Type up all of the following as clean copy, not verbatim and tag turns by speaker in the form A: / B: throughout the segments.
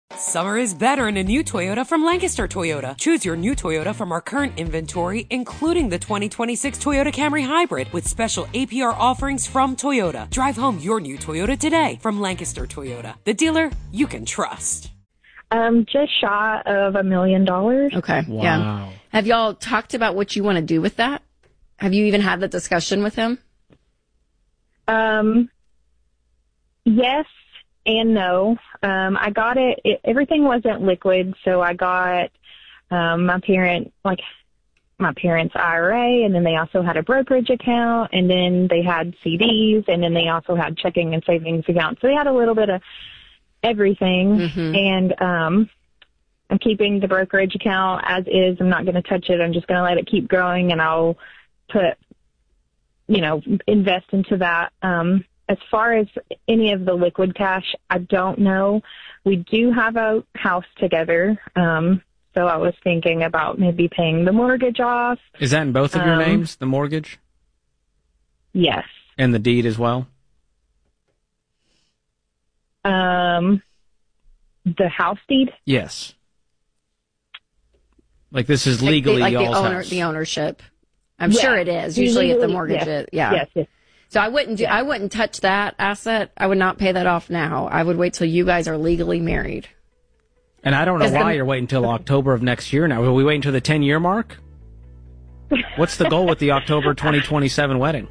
A: Summer is better in a new Toyota from Lancaster Toyota. Choose your new Toyota from our current inventory, including the 2026 Toyota Camry Hybrid with special APR offerings from Toyota. Drive home your new Toyota today from Lancaster Toyota, the dealer you can trust.
B: Just shy of $1 million.
C: Okay.
D: Wow.
C: Yeah. Have y'all talked about what you want to do with that? Have you even had that discussion with him?
B: Yes and no. I got it. Everything wasn't liquid, so I got my parents' IRA, and then they also had a brokerage account, and then they had CDs, and then they also had checking and savings accounts. So they had a little bit of everything.
C: Mm-hmm.
B: And I'm keeping the brokerage account as is. I'm not going to touch it. I'm just going to let it keep growing, and I'll invest into that. As far as any of the liquid cash, I don't know. We do have a house together, so I was thinking about maybe paying the mortgage off.
D: Is that in both of your names, the mortgage?
B: Yes.
D: And the deed as well?
B: The house deed?
D: Yes. Like this is legally y'all's house.
C: The ownership. I'm sure it is. Usually at the mortgage.
B: Yes.
C: So I wouldn't touch that asset. I would not pay that off now. I would wait till you guys are legally married.
D: And I don't know why you're waiting until October of next year now. Will we wait until the 10-year mark? What's the goal with the October 2027 wedding?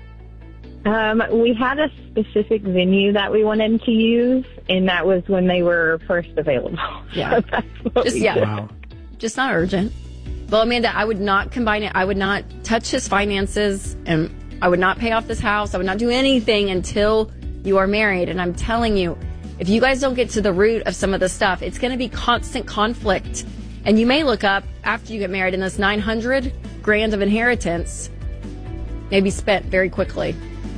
B: We had a specific venue that we wanted to use, and that was when they were first available.
C: Yeah.
B: So that's what we did.
D: Wow.
C: Just not urgent. Well, Amanda, I would not combine it. I would not touch his finances, and I would not pay off this house. I would not do anything until you are married. And I'm telling you, if you guys don't get to the root of some of the stuff, it's going to be constant conflict. And you may look up after you get married and this $900,000 of inheritance may be spent very quickly.